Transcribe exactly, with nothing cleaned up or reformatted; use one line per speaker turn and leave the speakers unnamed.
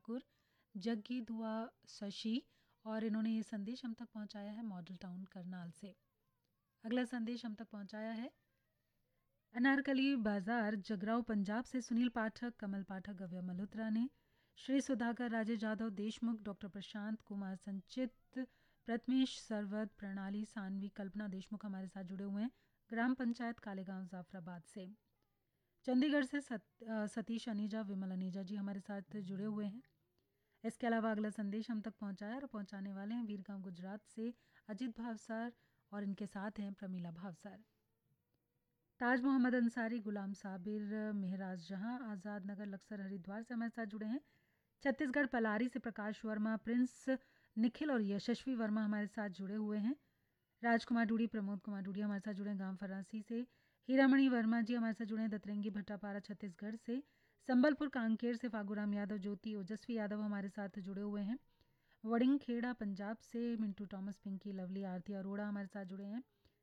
ठाकुर, जग्गी दुआ शशि और इन्होंने ये संदेश हम तक पहुंचाया है मॉडल टाउन करनाल से। अगला संदेश हम तक पहुंचाया है अनारकली बाजार जगराव पंजाब से सुनील पाठक, कमल पाठक, गव्या मल्होत्रा ने। श्री सुधाकर, राजेश जाधव देशमुख, डॉक्टर प्रशांत कुमार संचित, प्रथमेश सरवद, प्रणाली सानवी, कल्पना देशमुख हमारे साथ जुड़े हुए हैं ग्राम पंचायत कालेगांव जाफराबाद से। चंडीगढ़ से सत, अ, सतीश अनीजा, विमल अनीजा जी हमारे साथ जुड़े हुए हैं। इसके अलावा अगला संदेश हम तक पहुंचाया और पहुंचाने वाले हैं वीरगांव गुजरात से अजित भावसार और इनके साथ हैं प्रमीला भावसार। ताज मोहम्मद अंसारी, गुलाम साबिर, मेहराज जहां, आज़ाद नगर लक्सर हरिद्वार से हमारे साथ जुड़े हैं। छत्तीसगढ़ पलारी से प्रकाश वर्मा, प्रिंस निखिल और यशस्वी वर्मा हमारे साथ जुड़े हुए हैं। राजकुमार डूडी, प्रमोद कुमार डूडी हमारे साथ जुड़े हैं गांव फरासी से। हीरामणि वर्मा जी हमारे साथ जुड़े हैं दतरंगी भट्टापारा छत्तीसगढ़ से। संबलपुर कांकेर से फागूराम यादव, ज्योति ओजस्वी यादव हमारे साथ जुड़े हुए हैं। वडिंग खेड़ा पंजाब से मिंटू टॉमस, पिंकी, लवली, आरती अरोड़ा हमारे साथ जुड़े हैं।